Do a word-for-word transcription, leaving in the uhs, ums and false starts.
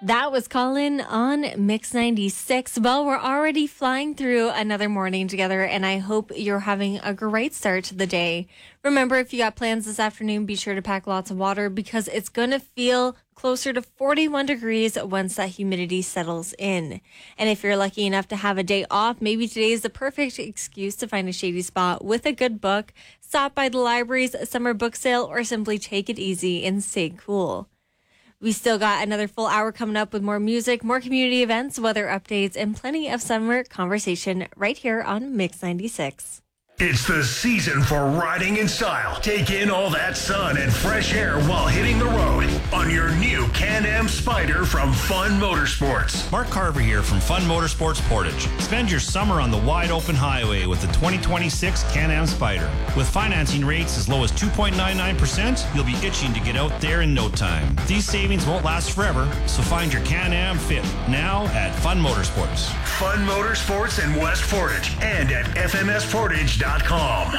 That was Colin on Mix ninety-six. Well, we're already flying through another morning together, and I hope you're having a great start to the day. Remember, if you got plans this afternoon, be sure to pack lots of water because it's going to feel closer to forty-one degrees once that humidity settles in. And if you're lucky enough to have a day off, maybe today is the perfect excuse to find a shady spot with a good book, stop by the library's summer book sale, or simply take it easy and stay cool. We still got another full hour coming up with more music, more community events, weather updates, and plenty of summer conversation right here on Mix ninety-six. It's the season for riding in style. Take in all that sun and fresh air while hitting the road on your new Can-Am Spyder from Fun Motorsports. Mark Carver here from Fun Motorsports Portage. Spend your summer on the wide open highway with the twenty twenty-six Can-Am Spyder. With financing rates as low as two point nine nine percent, you'll be itching to get out there in no time. These savings won't last forever, so find your Can-Am fit now at Fun Motorsports. Fun Motorsports in West Portage and at f m s portage dot com.